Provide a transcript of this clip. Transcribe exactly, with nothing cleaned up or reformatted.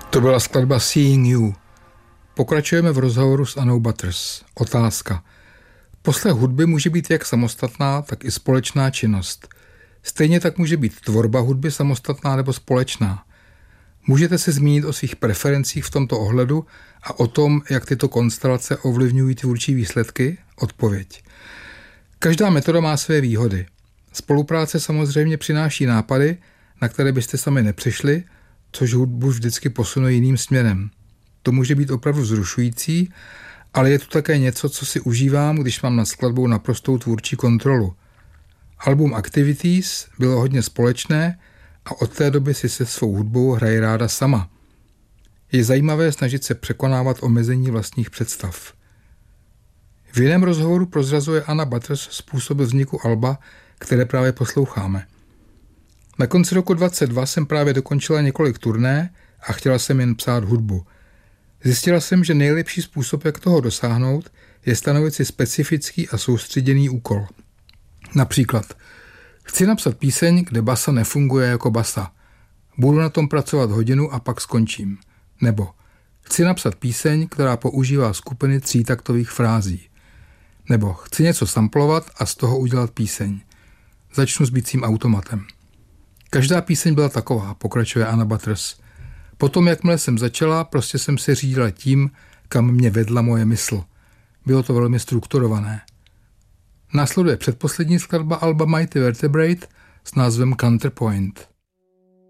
To byla skladba Seeing You. Pokračujeme v rozhovoru s Annou Butters. Otázka. Poslech hudby může být jak samostatná, tak i společná činnost. Stejně tak může být tvorba hudby samostatná nebo společná. Můžete se zmínit o svých preferencích v tomto ohledu a o tom, jak tyto konstelace ovlivňují tvůrčí výsledky? Odpověď. Každá metoda má své výhody. Spolupráce samozřejmě přináší nápady, na které byste sami nepřišli, což hudbu vždycky posune jiným směrem. To může být opravdu vzrušující, ale je to také něco, co si užívám, když mám nad skladbou naprostou tvůrčí kontrolu. Album Activities bylo hodně společné a od té doby si se svou hudbou hraje ráda sama. Je zajímavé snažit se překonávat omezení vlastních představ. V jiném rozhovoru prozrazuje Anna Butters způsob vzniku alba, které právě posloucháme. Na konci roku dvacet dva jsem právě dokončila několik turné a chtěla jsem jen psát hudbu. Zjistila jsem, že nejlepší způsob, jak toho dosáhnout, je stanovit si specifický a soustředěný úkol. Například, chci napsat píseň, kde basa nefunguje jako basa. Budu na tom pracovat hodinu a pak skončím. Nebo chci napsat píseň, která používá skupiny třítaktových frází. Nebo chci něco samplovat a z toho udělat píseň. Začnu s bicím automatem. Každá píseň byla taková, pokračuje Anna Butters. Potom, jakmile jsem začala, prostě jsem se řídila tím, kam mě vedla moje mysl. Bylo to velmi strukturované. Následuje předposlední skladba alba Mighty Vertebrate s názvem Counterpoint.